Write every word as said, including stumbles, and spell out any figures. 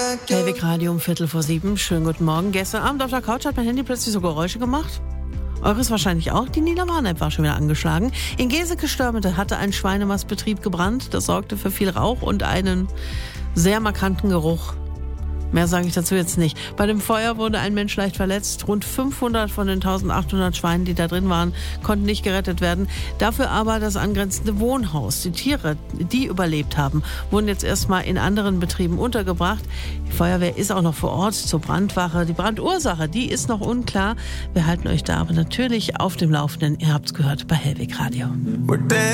Hellwig Radio um Viertel vor sieben. Schönen guten Morgen. Gestern Abend auf der Couch hat mein Handy plötzlich so Geräusche gemacht. Eures wahrscheinlich auch. Die Niederwarn-App war schon wieder angeschlagen. In Geseke-Störmete hatte ein Schweinemastbetrieb gebrannt. Das sorgte für viel Rauch und einen sehr markanten Geruch. Mehr sage ich dazu jetzt nicht. Bei dem Feuer wurde ein Mensch leicht verletzt. Rund fünfhundert von den eintausendachthundert Schweinen, die da drin waren, konnten nicht gerettet werden. Dafür aber das angrenzende Wohnhaus. Die Tiere, die überlebt haben, wurden jetzt erstmal in anderen Betrieben untergebracht. Die Feuerwehr ist auch noch vor Ort zur Brandwache. Die Brandursache, die ist noch unklar. Wir halten euch da aber natürlich auf dem Laufenden. Ihr habt's gehört bei Hellwig Radio.